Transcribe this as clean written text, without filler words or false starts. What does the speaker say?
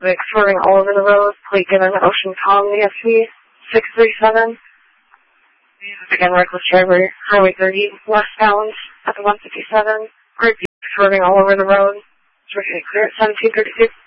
Like swerving all over the road. Plate given Ocean Palm ESP 637. Again, reckless driver, Highway 30, westbound at the 157. Great view, swerving all over the road. It's clear at 1732.